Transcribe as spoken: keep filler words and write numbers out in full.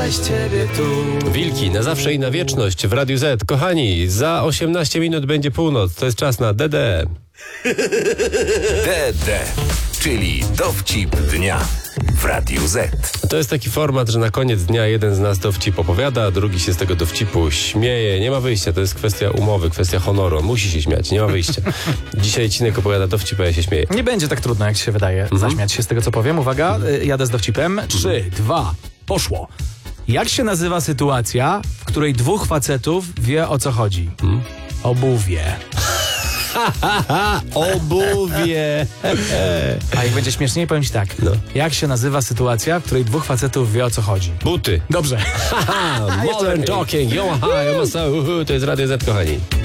znaleźć ciebie tu. Wilki na zawsze i na wieczność w Radiu Z. Kochani, za osiemnaście minut będzie północ. To jest czas na D D. D D, czyli dowcip dnia w Radiu Z. To jest taki format, że na koniec dnia jeden z nas dowcip opowiada, a drugi się z tego dowcipu śmieje. Nie ma wyjścia, to jest kwestia umowy, kwestia honoru. On musi się śmiać, nie ma wyjścia. Dzisiaj Cinek opowiada dowcip, a ja się śmieję. Nie będzie tak trudno, jak się wydaje, mhm. zaśmiać się z tego, co powiem. Uwaga, y, jadę z dowcipem. Trzy, dwa, poszło. Jak się nazywa sytuacja, w której dwóch facetów wie, o co chodzi? Hmm? Obuwie. Obuwie. A jak będzie śmieszniej, powiem ci tak. No. Jak się nazywa sytuacja, w której dwóch facetów wie, o co chodzi? Buty. Dobrze. Modern talking. Yo, hi, yo, so, to jest Radio Z, kochani.